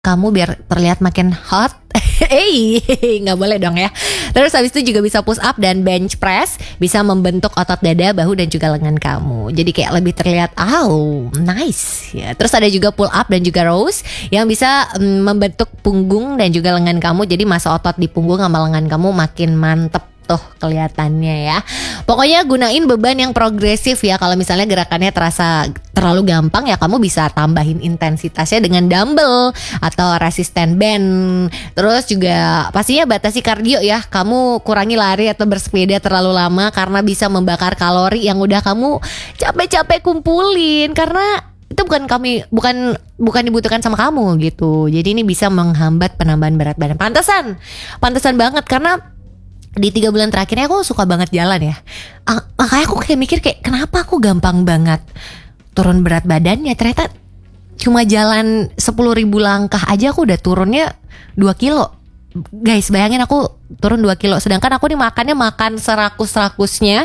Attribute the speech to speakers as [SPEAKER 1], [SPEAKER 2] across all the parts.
[SPEAKER 1] kamu biar terlihat makin hot. Nggak boleh dong ya. Terus habis itu juga bisa push up dan bench press, bisa membentuk otot dada, bahu dan juga lengan kamu. Jadi kayak lebih terlihat nice ya. Terus ada juga pull up dan juga rows yang bisa membentuk punggung dan juga lengan kamu. Jadi masa otot di punggung sama lengan kamu makin mantep tuh kelihatannya ya. Pokoknya gunain beban yang progresif ya. Kalau misalnya gerakannya terasa terlalu gampang ya, kamu bisa tambahin intensitasnya dengan dumbbell atau resisten band. Terus juga pastinya batasi kardio ya. Kamu kurangi lari atau bersepeda terlalu lama karena bisa membakar kalori yang udah kamu capek-capek kumpulin, karena itu bukan dibutuhkan sama kamu gitu. Jadi ini bisa menghambat penambahan berat badan. Pantesan banget, karena di 3 bulan terakhirnya aku suka banget jalan ya. Makanya aku kayak mikir kayak kenapa aku gampang banget turun berat badannya. Ternyata cuma jalan 10.000 langkah aja aku udah turunnya 2 kilo. Guys, bayangin aku turun 2 kilo. Sedangkan aku nih makan serakus-rakusnya.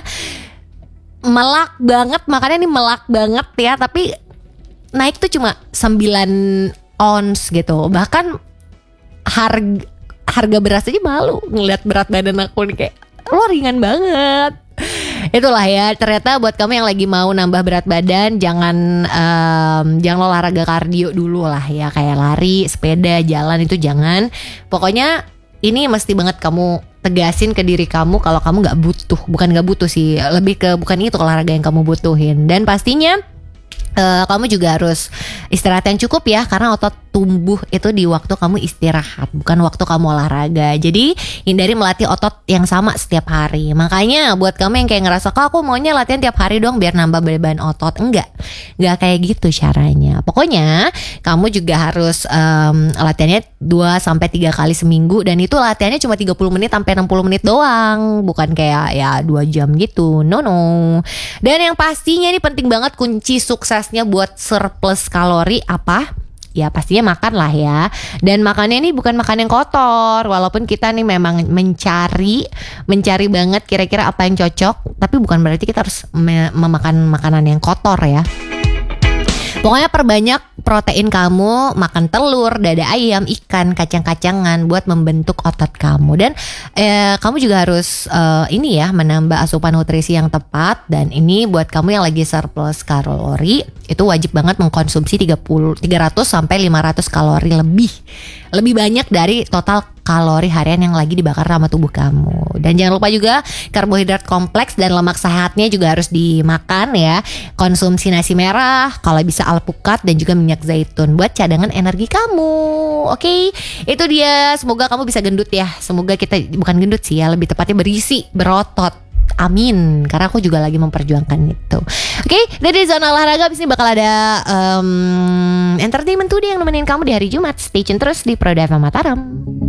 [SPEAKER 1] Makannya nih melak banget ya. Tapi naik tuh cuma 9 ons gitu. Bahkan harga beras aja malu ngeliat berat badan aku nih, kayak lo ringan banget. Itulah ya, ternyata buat kamu yang lagi mau nambah berat badan, jangan olahraga kardio dulu lah ya, kayak lari, sepeda, jalan itu jangan. Pokoknya ini mesti banget kamu tegasin ke diri kamu kalau kamu bukan nggak butuh sih, lebih ke bukan itu olahraga yang kamu butuhin. Dan pastinya kamu juga harus istirahat yang cukup ya, karena otot tumbuh itu di waktu kamu istirahat, bukan waktu kamu olahraga. Jadi hindari melatih otot yang sama setiap hari. Makanya buat kamu yang kayak ngerasa kok aku maunya latihan tiap hari dong biar nambah beban otot, enggak kayak gitu caranya. Pokoknya kamu juga harus latihannya 2-3 kali seminggu, dan itu latihannya cuma 30 menit sampai 60 menit doang, bukan kayak ya 2 jam gitu. No. Dan yang pastinya ini penting banget, kunci suksesnya buat surplus kalori apa? Ya pastinya makan lah ya. Dan makannya ini bukan makan yang kotor. Walaupun kita nih memang mencari banget kira-kira apa yang cocok, tapi bukan berarti kita harus memakan makanan yang kotor ya. Pokoknya perbanyak protein kamu, makan telur, dada ayam, ikan, kacang-kacangan buat membentuk otot kamu. Dan kamu juga harus menambah asupan nutrisi yang tepat. Dan ini buat kamu yang lagi surplus kalori, itu wajib banget mengkonsumsi 300 sampai 500 kalori lebih banyak dari total kalori harian yang lagi dibakar sama tubuh kamu. Dan jangan lupa juga karbohidrat kompleks dan lemak sehatnya juga harus dimakan ya. Konsumsi nasi merah, kalau bisa alpukat dan juga minyak zaitun buat cadangan energi kamu. Oke, itu dia. Semoga kamu bisa gendut ya. Semoga kita bukan gendut sih ya, lebih tepatnya berisi, berotot. Amin, karena aku juga lagi memperjuangkan itu. Oke, dari Zona Olahraga abis ini bakal ada entertainment today yang nemenin kamu di hari Jumat. Stay tune terus di Pro FM Mataram.